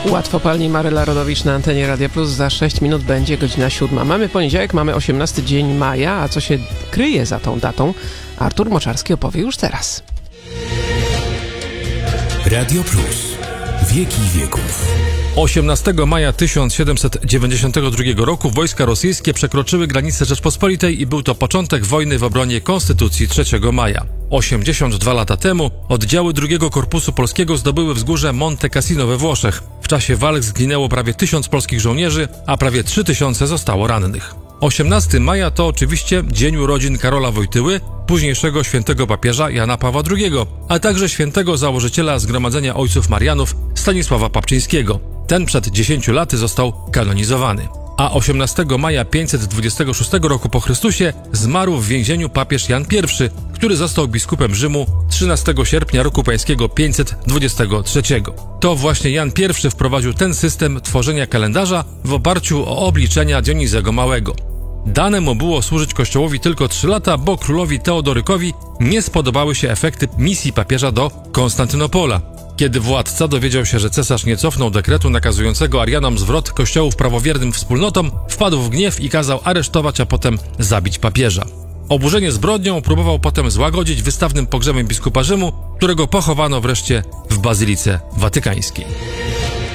Łatwopalnie Maryla Rodowicz na antenie Radia Plus. Za 6 minut będzie godzina 7. Mamy poniedziałek, mamy 18 dzień maja, a co się kryje za tą datą, Artur Moczarski opowie już teraz. Radio Plus. Wieki wieków. 18 maja 1792 roku wojska rosyjskie przekroczyły granice Rzeczpospolitej i był to początek wojny w obronie Konstytucji 3 maja. 82 lata temu oddziały II Korpusu Polskiego zdobyły wzgórze Monte Cassino we Włoszech. W czasie walk zginęło prawie 1000 polskich żołnierzy, a prawie 3000 zostało rannych. 18 maja to oczywiście dzień urodzin Karola Wojtyły, późniejszego świętego papieża Jana Pawła II, a także świętego założyciela Zgromadzenia Ojców Marianów Stanisława Papczyńskiego. Ten przed 10 laty został kanonizowany. A 18 maja 526 roku po Chrystusie zmarł w więzieniu papież Jan I, który został biskupem Rzymu 13 sierpnia roku pańskiego 523. To właśnie Jan I wprowadził ten system tworzenia kalendarza w oparciu o obliczenia Dionizego Małego. Dane mu było służyć Kościołowi tylko 3 lata, bo królowi Teodorykowi nie spodobały się efekty misji papieża do Konstantynopola. Kiedy władca dowiedział się, że cesarz nie cofnął dekretu nakazującego Arianom zwrot kościołów prawowiernym wspólnotom, wpadł w gniew i kazał aresztować, a potem zabić papieża. Oburzenie zbrodnią próbował potem złagodzić wystawnym pogrzebem biskupa Rzymu, którego pochowano wreszcie w Bazylice Watykańskiej.